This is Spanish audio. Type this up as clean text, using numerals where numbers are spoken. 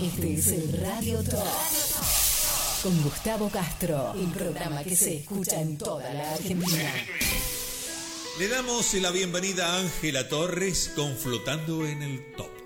Este es el Radio Top. Con Gustavo Castro, el programa que se escucha en toda la Argentina. Le damos la bienvenida a Ángela Torres con Flotando en el Top.